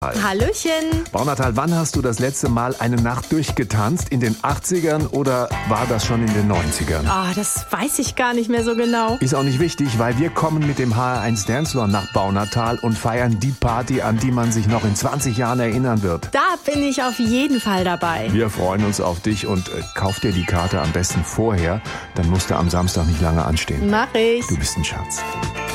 Hallöchen. Baunatal, wann hast du das letzte Mal eine Nacht durchgetanzt? In den 80ern oder war das schon in den 90ern? Das weiß ich gar nicht mehr so genau. Ist auch nicht wichtig, weil wir kommen mit dem HR1 Dance Floor nach Baunatal und feiern die Party, an die man sich noch in 20 Jahren erinnern wird. Da bin ich auf jeden Fall dabei. Wir freuen uns auf dich und kauf dir die Karte am besten vorher. Dann musst du am Samstag nicht lange anstehen. Mach ich. Du bist ein Schatz.